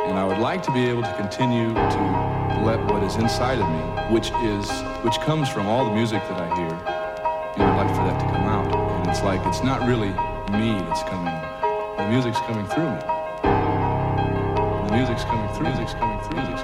And I would like to be able to continue to let what is inside of me, which comes from all the music that I hear, I'd like for that to come out. And it's like, it's not really me that's coming. The music's coming through me. The music's coming through. Music's coming through. Music's